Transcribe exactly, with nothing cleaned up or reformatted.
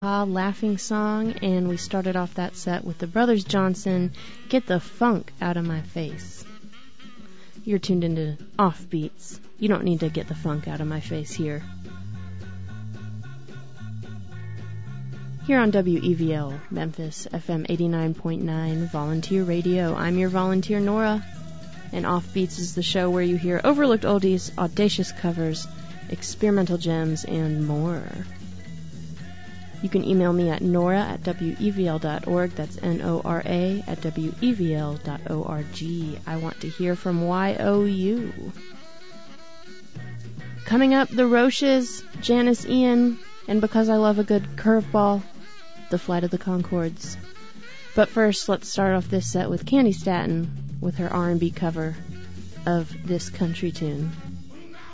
Laughing Song, and we started off that set with the Brothers Johnson, Get the Funk Out of My Face. You're tuned into Offbeats. You don't need to get the funk out of my face here. Here on W E V L, Memphis, F M eighty-nine point nine, Volunteer Radio. I'm your volunteer, Nora, and Offbeats is the show where you hear overlooked oldies, audacious covers, experimental gems, and more. You can email me at nora at W E V L dot org. That's N O R A at W E V L dot org. I want to hear from Y O U. Coming up, the Roches, Janice Ian, and because I love a good curveball, the Flight of the Conchords. But first, let's start off this set with Candy Staton with her R and B cover of this country tune.